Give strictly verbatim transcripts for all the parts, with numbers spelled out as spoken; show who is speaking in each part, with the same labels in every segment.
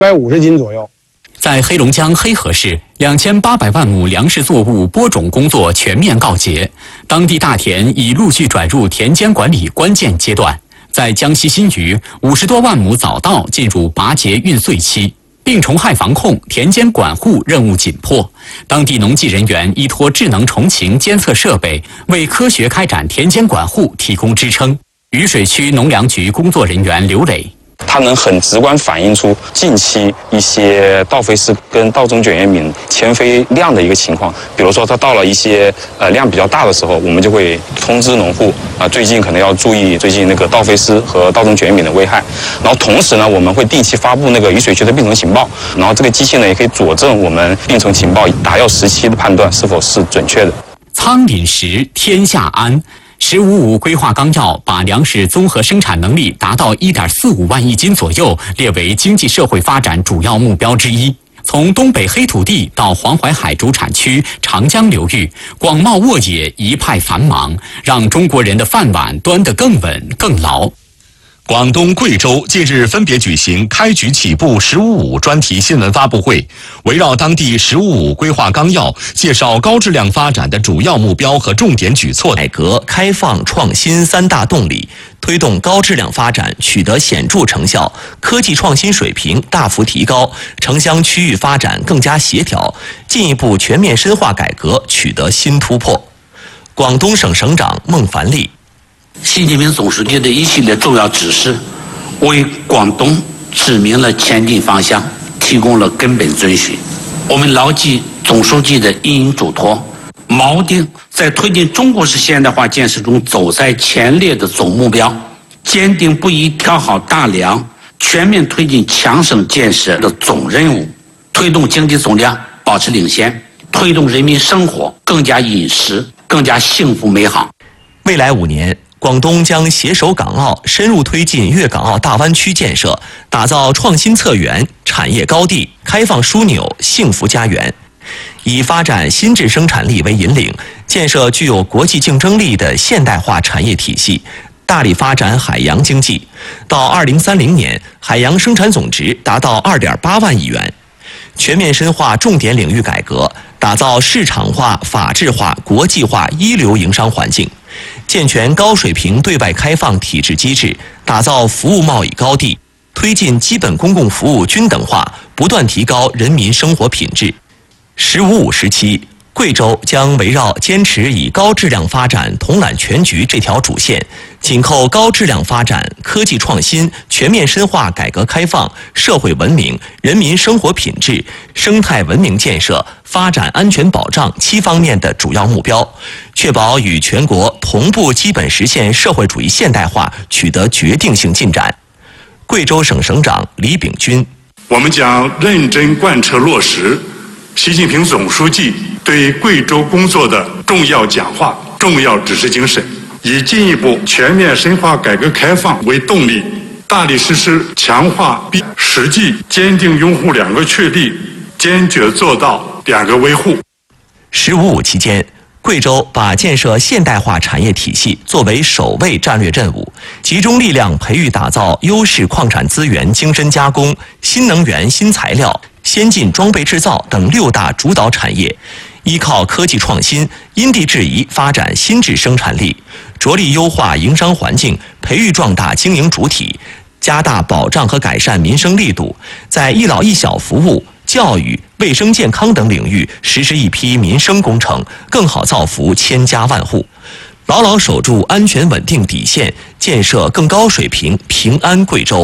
Speaker 1: 百五十斤左右。
Speaker 2: 在黑龙江黑河市，两千八百万亩粮食作物播种工作全面告捷，当地大田已陆续转入田间管理关键阶段。在江西新余，五十多万亩早稻进入拔节运穗期，病虫害防控、田间管护任务紧迫。当地农技人员依托智能虫禽监测设备，为科学开展田间管护提供支撑。渝水区农粮局工作人员刘磊。
Speaker 3: 它能很直观反映出近期一些稻飞虱跟稻中卷叶敏迁飞量的一个情况。比如说，它到了一些呃量比较大的时候，我们就会通知农户啊、呃，最近可能要注意最近那个稻飞虱和稻中卷叶敏的危害。然后同时呢，我们会定期发布那个渝水区的病虫情报，然后这个机器呢也可以佐证我们病虫情报打药时期的判断是否是准确的。
Speaker 2: 仓廪实，天下安。十五五规划纲要把粮食综合生产能力达到 一点四五万亿斤左右列为经济社会发展主要目标之一。从东北黑土地到黄淮海主产区、长江流域，广袤沃野一派繁忙，让中国人的饭碗端得更稳更牢。
Speaker 4: 广东、贵州近日分别举行开局起步“十五五”专题新闻发布会，围绕当地“十五五”规划纲要，介绍高质量发展的主要目标和重点举措。
Speaker 5: 改革开放创新三大动力，推动高质量发展取得显著成效，科技创新水平大幅提高，城乡区域发展更加协调，进一步全面深化改革取得新突破。广东省省长孟凡利。
Speaker 6: 习近平总书记的一系列重要指示，为广东指明了前进方向，提供了根本遵循。我们牢记总书记的引领嘱托，锚定在推进中国式现代化建设中走在前列的总目标，坚定不移挑好大梁，全面推进强省建设的总任务，推动经济总量保持领先，推动人民生活更加殷实、更加幸福美好。
Speaker 5: 未来五年，广东将携手港澳，深入推进粤港澳大湾区建设，打造创新策源、产业高地、开放枢纽、幸福家园。以发展新质生产力为引领，建设具有国际竞争力的现代化产业体系，大力发展海洋经济。到二零三零年，海洋生产总值达到二点八万亿元。全面深化重点领域改革，打造市场化、法治化、国际化一流营商环境。健全高水平对外开放体制机制，打造服务贸易高地，推进基本公共服务均等化，不断提高人民生活品质。十五五时期，贵州将围绕坚持以高质量发展统揽全局这条主线，紧扣高质量发展、科技创新、全面深化改革开放、社会文明、人民生活品质、生态文明建设、发展安全保障七方面的主要目标，确保与全国同步基本实现社会主义现代化取得决定性进展。贵州省省长李炳军，
Speaker 7: 我们将认真贯彻落实习近平总书记对贵州工作的重要讲话、重要指示精神，以进一步全面深化改革开放为动力，大力实施强化并实际坚定拥护两个确立，坚决做到两个维护。
Speaker 5: 十五五期间，贵州把建设现代化产业体系作为首位战略任务，集中力量培育打造优势矿产资源精深加工、新能源新材料、先进装备制造等六大主导产业，依靠科技创新，因地制宜发展新质生产力，着力优化营商环境，培育壮大经营主体，加大保障和改善民生力度，在一老一小服务、教育、卫生健康等领域实施一批民生工程，更好造福千家万户，牢牢守住安全稳定底线，建设更高水平平安贵州。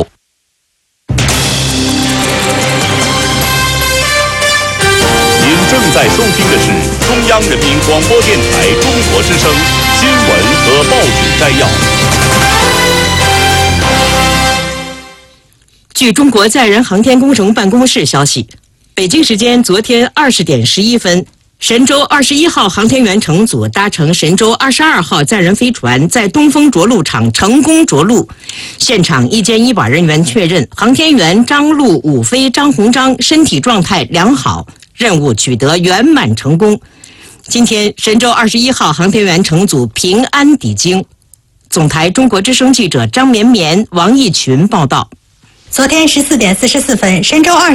Speaker 4: 您正在收听的是中央人民广播电台中国之声新闻和报纸摘要。
Speaker 8: 据中国载人航天工程办公室消息，北京时间昨天二十点十一分，神舟二十一号航天员乘组搭乘神舟二十二号载人飞船在东风着陆场成功着陆。现场医监医保人员确认，航天员张陆武飞张鸿章身体状态良好，任务取得圆满成功。今天，神舟二十一号航天员乘组平安抵京。总台中国之声记者张绵绵、王义群报道。
Speaker 1: 昨天十四点四十四分，神舟二